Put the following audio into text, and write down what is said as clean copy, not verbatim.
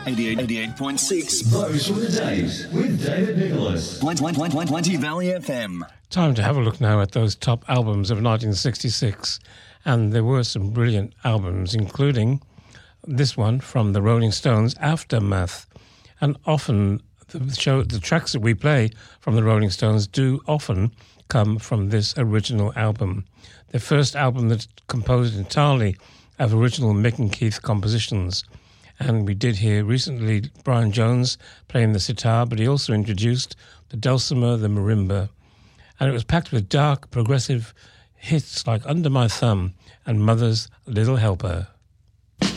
88.6. Those were the days with David Nicholas. 20 Valley FM. Time to have a look now at those top albums of 1966. And there were some brilliant albums, including this one from the Rolling Stones, Aftermath. And often the tracks that we play from the Rolling Stones do often come from this original album. Their first album that's composed entirely of original Mick and Keith compositions. And we did hear recently Brian Jones playing the sitar, but he also introduced the dulcimer, the marimba. And it was packed with dark, progressive hits like Under My Thumb and Mother's Little Helper.